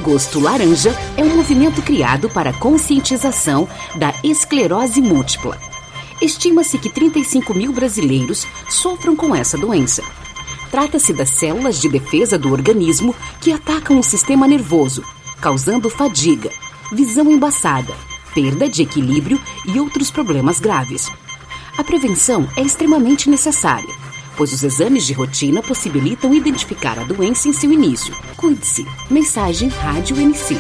Agosto Laranja é um movimento criado para a conscientização da esclerose múltipla. Estima-se que 35 mil brasileiros sofram com essa doença. Trata-se das células de defesa do organismo que atacam o sistema nervoso, causando fadiga, visão embaçada, perda de equilíbrio e outros problemas graves. A prevenção é extremamente necessária, pois os exames de rotina possibilitam identificar a doença em seu início. Cuide-se. Mensagem Rádio UNC.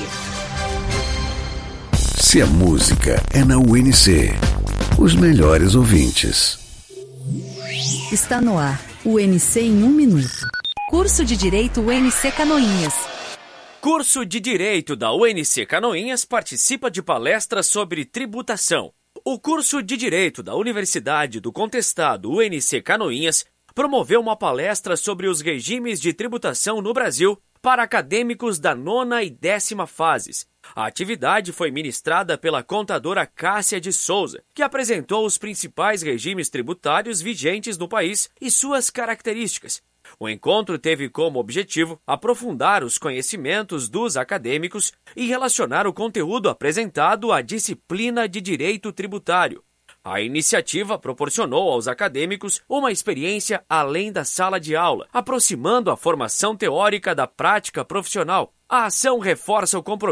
Se a música é na UNC, os melhores ouvintes. Está no ar, UNC em 1 minuto. Curso de Direito UNC Canoinhas. Curso de Direito da UNC Canoinhas participa de palestras sobre tributação. O curso de Direito da Universidade do Contestado UNC Canoinhas promoveu uma palestra sobre os regimes de tributação no Brasil para acadêmicos da 9ª e 10ª fases. A atividade foi ministrada pela contadora Cássia de Souza, que apresentou os principais regimes tributários vigentes no país e suas características. O encontro teve como objetivo aprofundar os conhecimentos dos acadêmicos e relacionar o conteúdo apresentado à disciplina de direito tributário. A iniciativa proporcionou aos acadêmicos uma experiência além da sala de aula, aproximando a formação teórica da prática profissional. A ação reforça o compromisso